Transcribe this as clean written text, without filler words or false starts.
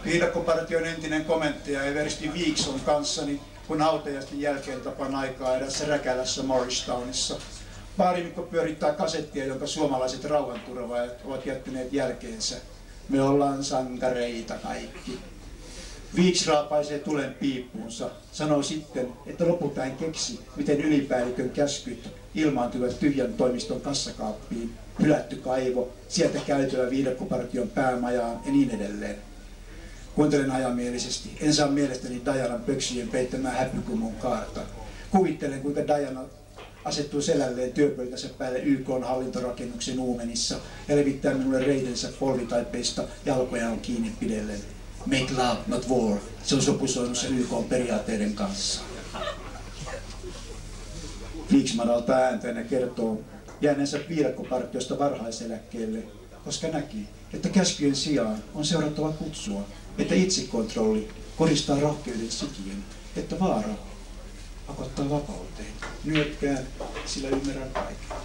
Viidakkopartion entinen komentaja Eversti Weeks on kanssani, kun hautajaisten jälkeen tapan aikaa erässä räkälässä Morristownissa. Baarimikko pyörittää kasettia, jonka suomalaiset rauhanturvaajat ovat jättäneet jälkeensä. Me ollaan sankareita kaikki. Weeks raapaisee tulen piippuunsa, sanoo sitten, että lopulta hän keksi, miten ylipäällikön käskyt ilmaantuivat tyhjän toimiston kassakaappiin, hylätty kaivo, sieltä käytävä Viidakkopartion päämajaan ja niin edelleen. Kuuntelen hajamielisesti, en saa mielestäni Dianan pöksyjen peittämään häpykumun kaarta. Kuvittelen, kuinka Diana asettuu selälleen työpöytänsä päälle YK:n hallintorakennuksen uumenissa ja levittää minulle reidensä polvitaipeista jalkojaan kiinni pidellen. Make love, not war. Se on sopusoinnussa YK:n periaatteiden kanssa. Weeks madaltaa ääntään ja kertoo jääneensä Viidakkopartiosta varhaiseläkkeelle, koska näki, että käskyjen sijaan on seurattava kutsua, että itsekontrolli koristaa rohkeuden sikiön, että vaara pakottaa vapauteen. Nyökkään, sillä ymmärrän kaiken.